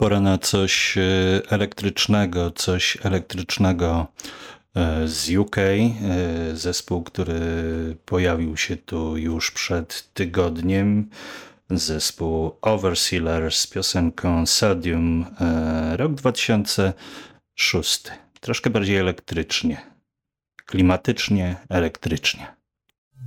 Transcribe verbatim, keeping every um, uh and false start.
Pora na coś elektrycznego, coś elektrycznego z U K. Zespół, który pojawił się tu już przed tygodniem. Zespół Overseer z piosenką Sodium, rok dwa tysiące szósty. Troszkę bardziej elektrycznie, klimatycznie, elektrycznie.